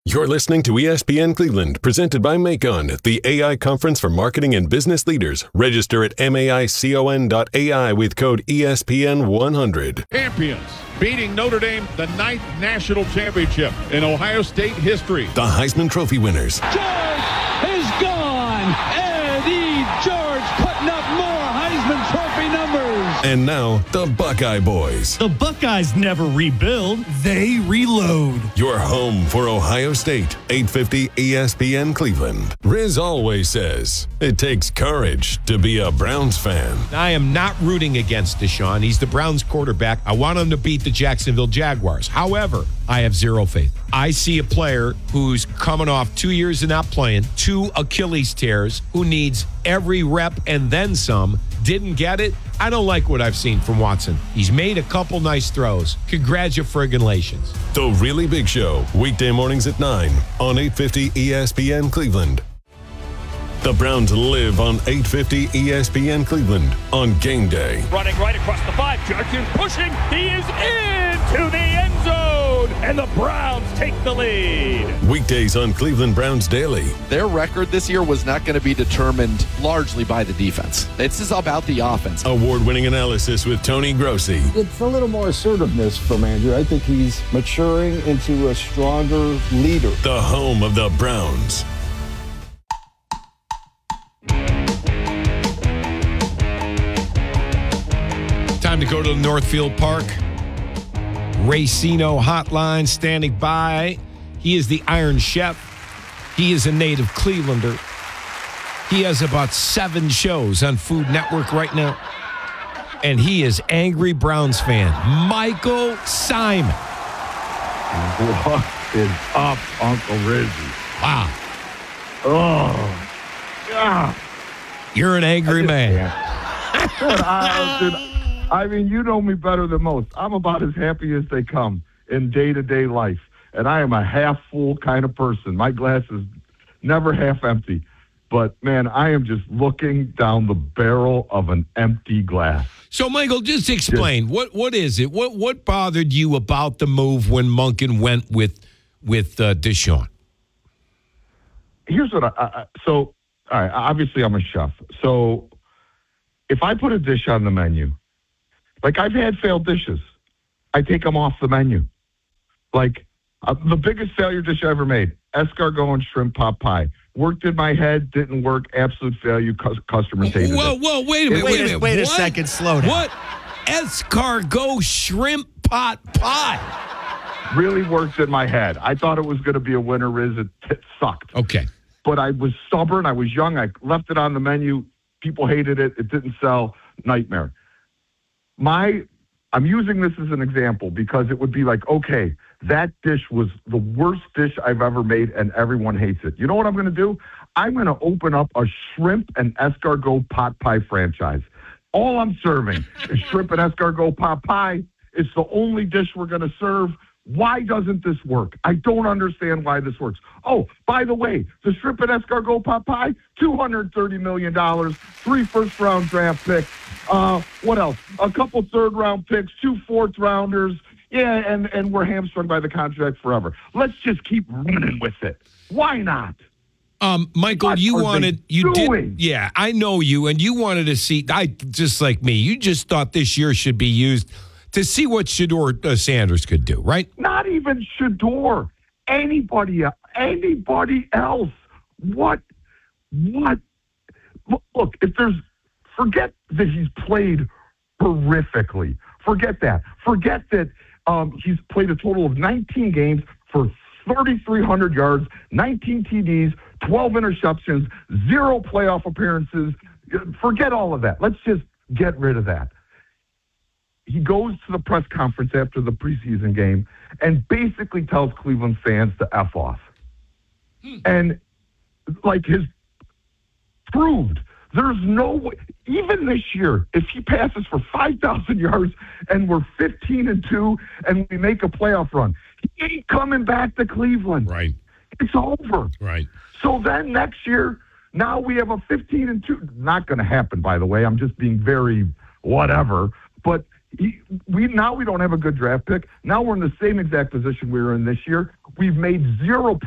You're listening to ESPN Cleveland, presented by Macon, the AI conference for marketing and business leaders. Register at maicon.ai with code ESPN100. Champions beating Notre Dame, the 9th national championship in Ohio State history. The Heisman Trophy winners. George is gone. Eddie George putting up more Heisman Trophy numbers. And now, the Buckeye Boys. The Buckeyes never rebuild, they reload. Your home for Ohio State, 850 ESPN Cleveland. Riz always says, it takes courage to be a Browns fan. I am not rooting against Deshaun. He's the Browns quarterback. I want him to beat the Jacksonville Jaguars. However, I have zero faith. I see a player who's coming off 2 years of not playing, 2 Achilles tears, who needs every rep and then some. Didn't get it. I don't like what I've seen from Watson. He's made a couple nice throws. Congratulations. The Really Big Show, weekday mornings at 9 on 850 ESPN Cleveland. The Browns live on 850 ESPN Cleveland on game day. Running right across the 5. Judkins pushing. He is into the end zone. And the Browns take the lead. Weekdays on Cleveland Browns Daily. Their record this year was not going to be determined largely by the defense. This is about the offense. Award-winning analysis with Tony Grossi. It's a little more assertiveness from Andrew. I think he's maturing into a stronger leader. The home of the Browns. Time to go to Northfield Park. Racino Hotline standing by. He is the Iron Chef. He is a native Clevelander. He has about 7 shows on Food Network right now. And he is Angry Browns fan. Michael Simon. What is up, Uncle Rizzy? Wow. Oh, God. You're an angry man. I mean, you know me better than most. I'm about as happy as they come in day-to-day life. And I am a half-full kind of person. My glass is never half empty. But, man, I am just looking down the barrel of an empty glass. So, Michael, just explain. What is it? What bothered you about the move when Monken went with Deshaun? Here's what all right, obviously I'm a chef. So if I put a dish on the menu, like I've had failed dishes, I take them off the menu. Like the biggest failure dish I ever made, escargot and shrimp pot pie. Worked in my head, didn't work, absolute failure, customers hated it. Whoa, wait a minute. Wait a second, slow down. What? Escargot shrimp pot pie. Really worked in my head. I thought it was going to be a winner, Riz. It sucked. Okay. But I was stubborn. I was young. I left it on the menu. People hated it. It didn't sell. Nightmare. I'm using this as an example because it would be like, okay, that dish was the worst dish I've ever made and everyone hates it. You know what I'm going to do? I'm going to open up a shrimp and escargot pot pie franchise. All I'm serving is shrimp and escargot pot pie. It's the only dish we're going to serve. Why doesn't this work? I don't understand why this works. Oh, by the way, the shrimp and escargot pot pie, $230 million, 3 first-round draft picks. What else? A couple third-round picks, 2 fourth-rounders. Yeah, and we're hamstrung by the contract forever. Let's just keep running with it. Why not? Michael, yeah, I know you, and you wanted to see, just like me, you just thought this year should be used to see what Shedeur Sanders could do, right? Not even Shedeur. Anybody else. What? Look, forget that he's played horrifically. Forget that. Forget that he's played a total of 19 games for 3,300 yards, 19 TDs, 12 interceptions, 0 playoff appearances. Forget all of that. Let's just get rid of that. He goes to the press conference after the preseason game and basically tells Cleveland fans to F off. And, like, his proved there's no way, even this year, if he passes for 5,000 yards and we're 15-2 and we make a playoff run, he ain't coming back to Cleveland. Right. It's over. Right. So then next year, now we have a 15-2. Not going to happen, by the way. I'm just being very whatever. But we don't have a good draft pick. Now we're in the same exact position we were in this year. We've made 0